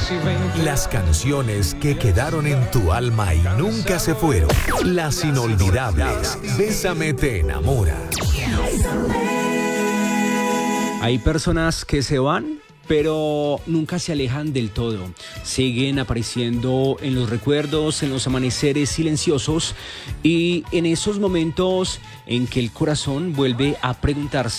Las canciones que quedaron en tu alma y nunca se fueron. Las inolvidables. Bésame te enamora. Hay personas que se van, pero nunca se alejan del todo. Siguen apareciendo en los recuerdos, en los amaneceres silenciosos y en esos momentos en que el corazón vuelve a preguntarse